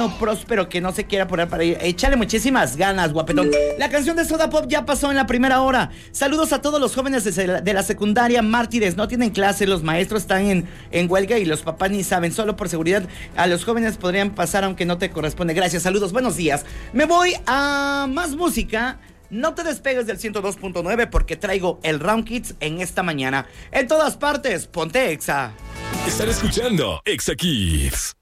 niño próspero que no se quiera poner para ir. Échale muchísimas ganas, guapetón. La canción de Soda Pop ya pasó en la primera hora. Saludos a todos los jóvenes de la secundaria, mártires. No tienen clase, los maestros están en huelga y los papás ni saben. Solo por seguridad a los jóvenes podrían pasar aunque no te corresponde. Gracias, saludos, buenos días. Me voy a más música. No te despegues del 102.9 porque traigo el Round Kids en esta mañana. En todas partes, ponte Exa. Están escuchando Exa Kids.